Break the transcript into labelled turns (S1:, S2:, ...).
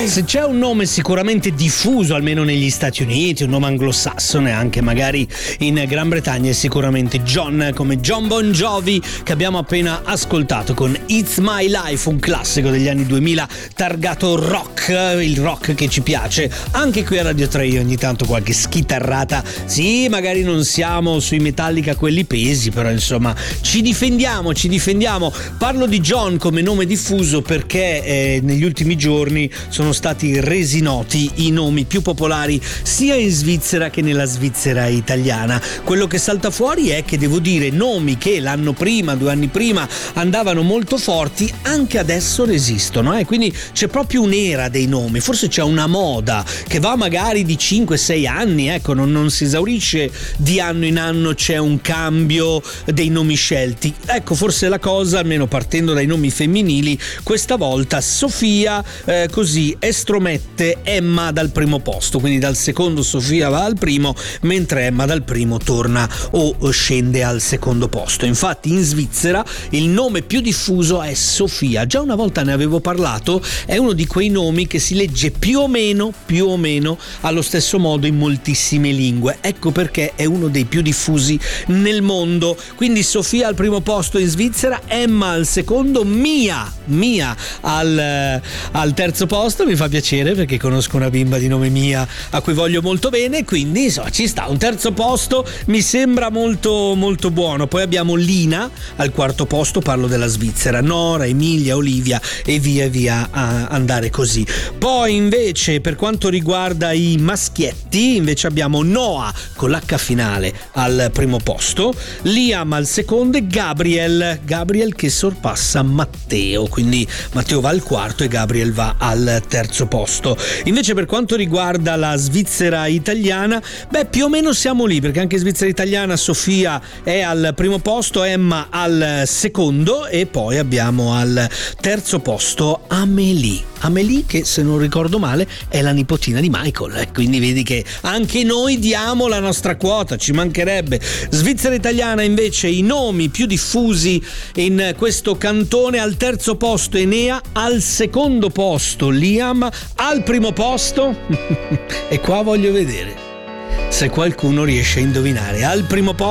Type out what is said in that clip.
S1: Se c'è un nome sicuramente diffuso, almeno negli Stati Uniti, un nome anglosassone, anche magari in Gran Bretagna, è sicuramente John, come John Bon Jovi, che abbiamo appena ascoltato con It's My Life, un classico degli anni 2000 targato rock, il rock che ci piace. Anche qui a Radio 3 io ogni tanto qualche schitarrata, sì, magari non siamo sui Metallica quelli pesi, però insomma ci difendiamo. Parlo di John come nome diffuso perché negli ultimi giorni sono stati resi noti i nomi più popolari sia in Svizzera che nella Svizzera italiana. Quello che salta fuori è che devo dire nomi che l'anno prima, 2 anni prima andavano molto forti, anche adesso resistono, quindi c'è proprio un'era dei nomi, forse c'è una moda che va magari di 5-6 anni, ecco, non si esaurisce di anno in anno, c'è un cambio dei nomi scelti. Ecco, forse la cosa, almeno partendo dai nomi femminili, questa volta Sofia così estromette Emma dal primo posto, quindi dal secondo Sofia va al primo, mentre Emma dal primo torna o scende al secondo posto. Infatti in Svizzera il nome più diffuso è Sofia, già una volta ne avevo parlato, è uno di quei nomi che si legge più o meno allo stesso modo in moltissime lingue, ecco perché è uno dei più diffusi nel mondo. Quindi Sofia al primo posto in Svizzera, Emma al secondo, Mia al terzo posto. Mi fa piacere perché conosco una bimba di nome Mia a cui voglio molto bene, quindi insomma ci sta un terzo posto, mi sembra molto molto buono. Poi abbiamo Lina al quarto posto, parlo della Svizzera, Nora, Emilia, Olivia e via a andare così. Poi invece per quanto riguarda i maschietti invece abbiamo Noah con l'H finale al primo posto, Liam al secondo e Gabriel che sorpassa Matteo, quindi Matteo va al quarto e Gabriel va al terzo posto. Invece per quanto riguarda la Svizzera italiana, più o meno siamo lì, perché anche Svizzera italiana Sofia è al primo posto, Emma al secondo e poi abbiamo al terzo posto Amélie, che se non ricordo male è la nipotina di Michael, quindi vedi che anche noi diamo la nostra quota, ci mancherebbe. Svizzera italiana invece i nomi più diffusi in questo cantone: al terzo posto Enea, al secondo posto Liam, al primo posto e qua voglio vedere se qualcuno riesce a indovinare, al primo posto